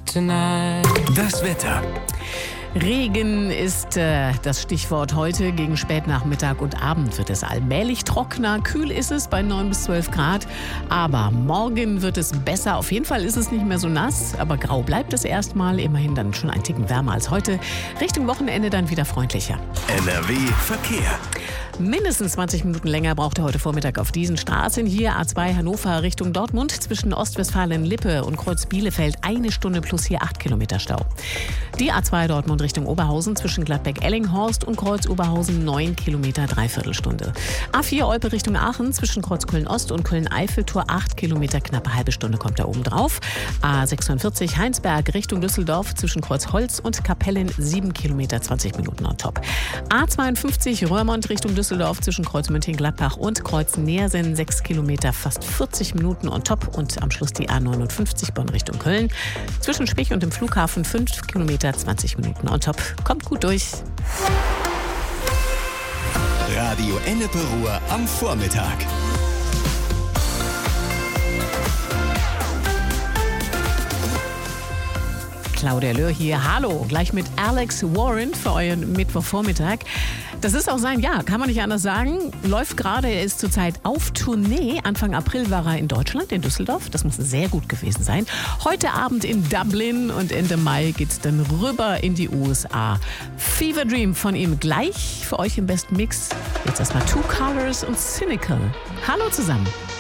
tonight. Das Wetter. Regen ist das Stichwort heute. Gegen Spätnachmittag und Abend wird es allmählich trockener. Kühl ist es bei 9 bis 12 Grad. Aber morgen wird es besser. Auf jeden Fall ist es nicht mehr so nass. Aber grau bleibt es erstmal. Immerhin dann schon ein Ticken wärmer als heute. Richtung Wochenende dann wieder freundlicher. NRW Verkehr. Mindestens 20 Minuten länger braucht er heute Vormittag auf diesen Straßen. Hier A2 Hannover Richtung Dortmund zwischen Ostwestfalen-Lippe und Kreuz Bielefeld 1 Stunde plus hier 8 Kilometer Stau. Die A2 Dortmund Richtung Oberhausen zwischen Gladbeck-Ellinghorst und Kreuz Oberhausen 9 Kilometer, Dreiviertelstunde. A4 Olpe Richtung Aachen zwischen Kreuz Köln-Ost und Köln-Eiffeltor 8 Kilometer, knappe halbe Stunde kommt da oben drauf. A46 Heinsberg Richtung Düsseldorf zwischen Kreuz Holz und Kapellen 7 Kilometer, 20 Minuten on top. A52 Röhrmond Richtung Düsseldorf zwischen Kreuz Mönchengladbach und Kreuz Neersen 6 Kilometer, fast 40 Minuten on top. Und am Schluss die A59 Bonn Richtung Köln zwischen Spich und dem Flughafen 5 Kilometer, 20 Minuten on top. Kommt gut durch. Radio Ennepe Ruhr am Vormittag. Claudia Löhr hier. Hallo, gleich mit Alex Warren für euren Mittwochvormittag. Das ist auch sein Jahr, kann man nicht anders sagen. Läuft gerade, er ist zurzeit auf Tournee. Anfang April war er in Deutschland, in Düsseldorf. Das muss sehr gut gewesen sein. Heute Abend in Dublin und Ende Mai geht's dann rüber in die USA. Fever Dream von ihm gleich für euch im besten Mix. Jetzt erstmal Two Colors und Cynical. Hallo zusammen.